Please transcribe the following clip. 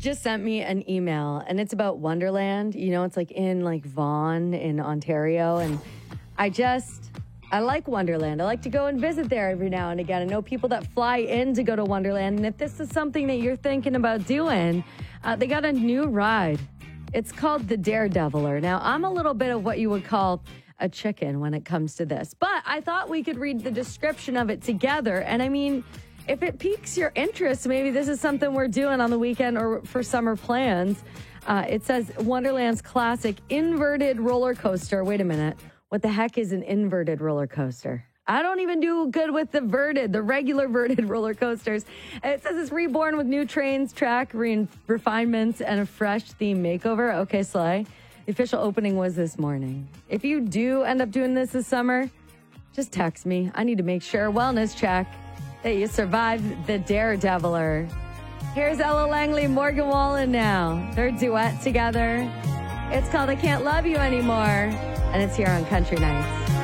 just sent me an email, and it's about Wonderland. You know, it's like in like Vaughan in Ontario, and I like Wonderland. I like to go and visit there every now and again. I know people that fly in to go to Wonderland, and if this is something that you're thinking about doing, they got a new ride. It's called the Daredeviler. Now, I'm a little bit of what you would call a chicken when it comes to this, but I thought we could read the description of it together. And I mean, if it piques your interest, maybe this is something we're doing on the weekend or for summer plans. It says Wonderland's classic inverted roller coaster. Wait a minute. What the heck is an inverted roller coaster? I don't even do good with the regular verted roller coasters. It says it's reborn with new trains, track, refinements, and a fresh theme makeover. Okay, Sly. The official opening was this morning. If you do end up doing this summer, just text me. I need to make sure, wellness check, that you survived the Daredeviler. Here's Ella Langley, Morgan Wallen now. Their duet together. It's called I Can't Love You Anymore. And it's here on Country Nights.